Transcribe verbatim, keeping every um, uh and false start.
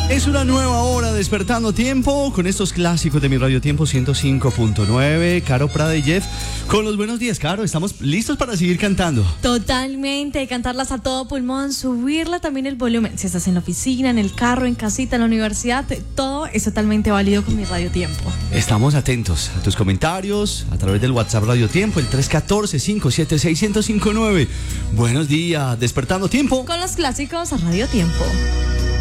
Es una nueva hora despertando tiempo con estos clásicos de mi Radio Tiempo ciento cinco punto nueve. Caro Prada y Jeff con los buenos días. Caro, estamos listos para seguir cantando. Totalmente, cantarlas a todo pulmón, subirla también el volumen. Si estás en la oficina, en el carro, en casita, en la universidad, todo es totalmente válido con mi Radio Tiempo. Estamos atentos a tus comentarios a través del WhatsApp Radio Tiempo, el tres uno cuatro, cinco siete seis, uno cero cinco nueve. Buenos días, despertando tiempo Con los clásicos a Radio Tiempo.